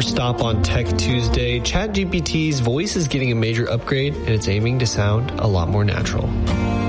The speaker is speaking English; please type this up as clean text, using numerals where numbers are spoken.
first stop on Tech Tuesday, ChatGPT's voice is getting a major upgrade, and it's aiming to sound a lot more natural.